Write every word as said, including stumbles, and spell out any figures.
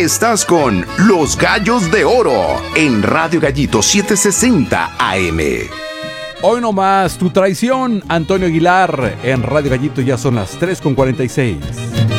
Estás con Los Gallos de Oro en Radio Gallito setecientos sesenta A M. Hoy nomás, tu traición, Antonio Aguilar. En Radio Gallito ya son las tres con cuarenta y seis.